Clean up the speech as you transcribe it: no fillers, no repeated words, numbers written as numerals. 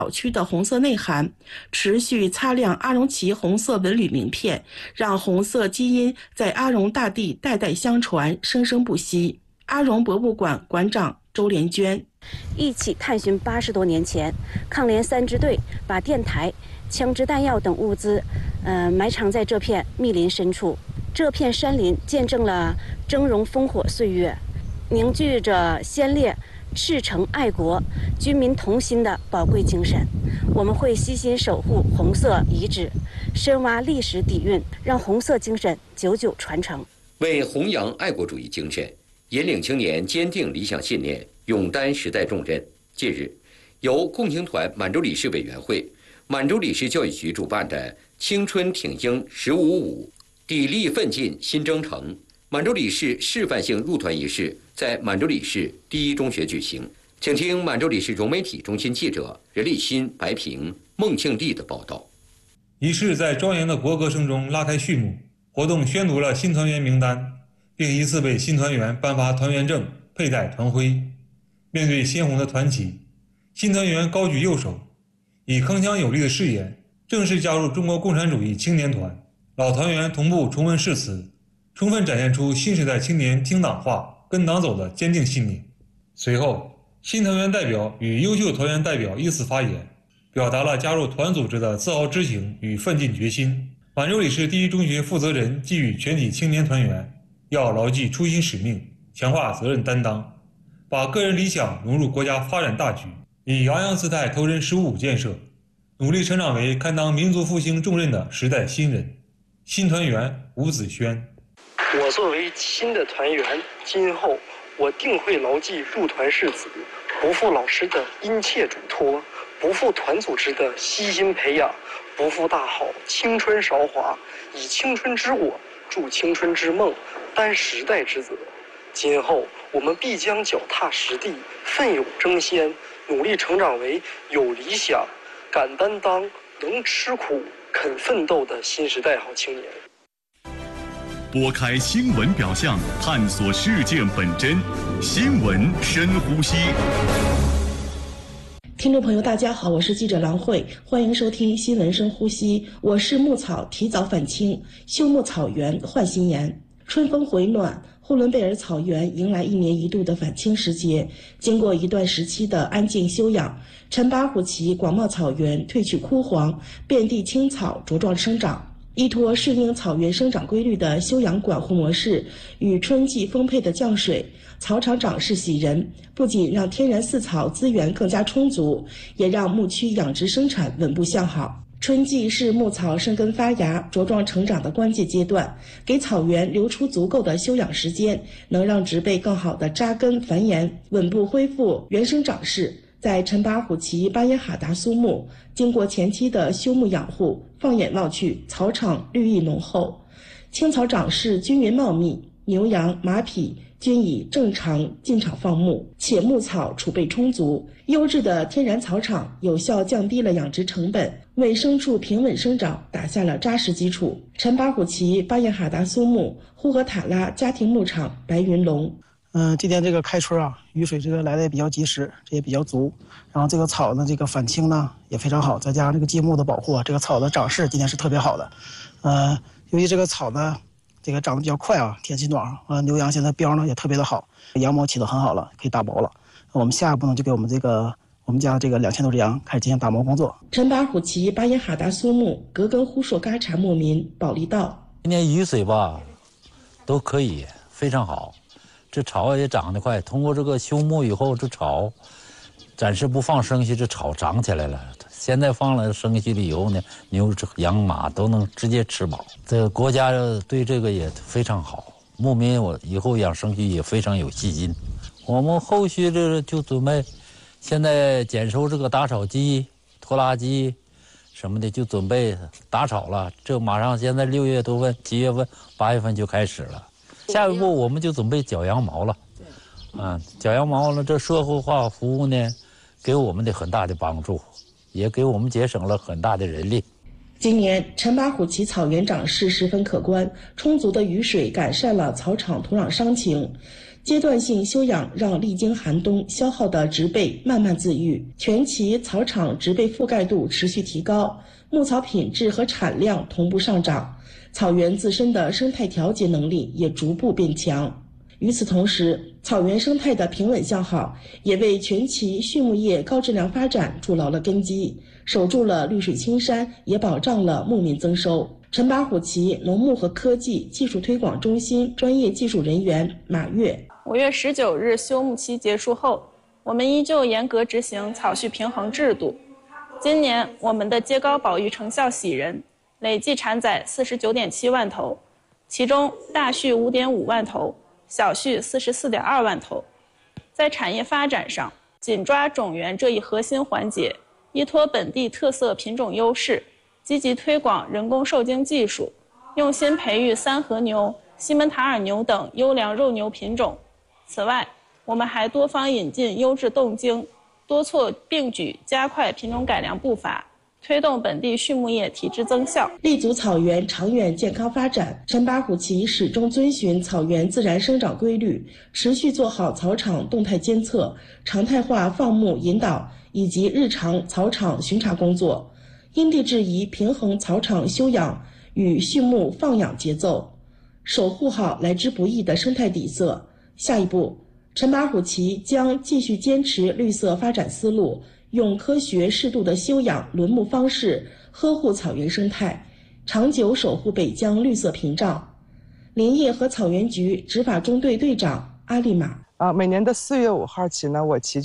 小区的红色内涵，持续擦亮阿荣旗红色文旅名片，让红色基因在阿荣大地代代相传，生生不息。阿荣博物馆馆长周连娟， 一起探寻80多年前，抗联3支队把电台、枪支弹药等物资，埋藏在这片密林深处。这片山林见证了峥嵘烽火岁月，凝聚着先烈赤诚爱国、军民同心的宝贵精神。我们会悉心守护红色遗址，深挖历史底蕴，让红色精神久久传承。 为弘扬爱国主义精神，引领青年坚定理想信念，勇担时代重任。近日，由共青团满洲理事委员会、满洲理事教育局主办的“青春挺英1555”砥砺奋进新征程满洲理事示范性入团仪式在满洲理事第一中学举行。请听满洲理事融媒体中心记者任立新、白平、孟庆丽的报道。 仪式在庄严的国歌声中拉开序幕，活动宣读了新团员名单，并依次为新团员颁发团员证、佩戴团徽。面对鲜红的团旗，新团员高举右手，以铿锵有力的誓言正式加入中国共产主义青年团。老团员同步重温誓词，充分展现出新时代青年听党话、跟党走的坚定信念。随后，新团员代表与优秀团员代表依次发言，表达了加入团组织的自豪之情与奋进决心。满洲理事第一中学负责人寄语全体青年团员，要牢记初心使命，强化责任担当，把个人理想融入国家发展大局，以洋洋姿态投身15建设，努力成长为堪当民族复兴重任的时代新人。新团员吴子轩， 我作为新的团员，今后我定会牢记入团誓词，不负老师的殷切嘱托，不负团组织的悉心培养，不负大好青春韶华，以青春之我助青春之梦，担时代之责。今后我们必将脚踏实地，奋勇争先，努力成长为有理想、敢担当、能吃苦、肯奋斗的新时代好青年。 拨开新闻表象，探索事件本真，新闻深呼吸。 听众朋友大家好，我是记者郎慧，欢迎收听新闻深呼吸。我是牧草提早返青，休牧草原换新颜。春风回暖，呼伦贝尔草原迎来1年1度的返青时节。经过一段时期的安静休养，陈巴虎旗广袤草原褪去枯黄，遍地青草茁壮生长。依托顺应草原生长规律的休养管护模式与春季丰沛的降水，草场长势喜人，不仅让天然饲草资源更加充足，也让牧区养殖生产稳步向好。春季是牧草生根发芽、茁壮成长的关键阶段，给草原留出足够的休养时间，能让植被更好的扎根繁衍，稳步恢复原生长势。在陈巴虎旗巴耶哈达苏木，经过前期的休牧养护，放眼望去，草场绿意浓厚，青草长势均匀茂密，牛羊马匹均已正常进场放牧，且牧草储备充足，优质的天然草场有效降低了养殖成本，为牲畜平稳生长打下了扎实基础。陈巴虎旗巴彦哈达苏木呼和塔拉家庭牧场白云龙。 今天这个开春啊，雨水这个来的也比较及时，这也比较足，然后这个草呢，这个返青呢也非常好，再加上这个积木的保护啊，这个草的长势今天是特别好的。由于这个草呢，这个长得比较快啊，天气暖和，牛羊现在膘呢也特别的好，羊毛起得很好了，可以打毛了。我们下一步呢就给我们家这个2000多只羊开始进行打毛工作。 陈巴虎旗巴彦哈达苏木格根呼硕嘎查牧民保利道， 今年雨水吧都可以非常好，这草也长得快，通过这个休牧以后，这草暂时不放生息，这草长起来了。现在放了生息了以后呢，牛羊马都能直接吃饱。这个国家对这个也非常好，牧民我以后养生息也非常有信心。我们后续这就准备，现在减收这个打草机、拖拉机什么的，就准备打草了。这马上现在6月多份、7月份、8月份就开始了。下一步我们就准备绞羊毛了，绞羊毛了，这社会化服务呢，给我们的很大的帮助，也给我们节省了很大的人力。 今年陈巴虎旗草原长势十分可观，充足的雨水改善了草场土壤伤情。 阶段性休养让历经寒冬消耗的植被慢慢自愈，全旗草场植被覆盖度持续提高，牧草品质和产量同步上涨，草原自身的生态调节能力也逐步变强。与此同时，草原生态的平稳向好也为全旗畜牧业高质量发展筑牢了根基，守住了绿水青山，也保障了牧民增收。陈拔虎旗农牧和科技技术推广中心专业技术人员马跃 ：5月19日休牧期结束后，我们依旧严格执行草畜平衡制度。今年我们的秸皋保育成效喜人，累计产崽49.7万头，其中大畜5.5万头，小畜44.2万头。在产业发展上，紧抓种源这一核心环节，依托本地特色品种优势，积极推广人工受精技术，用心培育三和牛、西门塔尔牛等优良肉牛品种。此外，我们还多方引进优质冻精，多措并举，加快品种改良步伐，推动本地畜牧业体质增效， 立足草原长远健康发展。陈拔虎旗始终遵循草原自然生长规律，持续做好草场动态监测、常态化放牧引导以及日常草场巡查工作，因地制宜平衡草场休养与畜牧放养节奏，守护好来之不易的生态底色。下一步，陈拔虎旗将继续坚持绿色发展思路，用科学适度的休养轮牧方式呵护草原生态，长久守护北疆绿色屏障。林业和草原局执法中队队长阿丽玛： 每年的4月5号起呢，我旗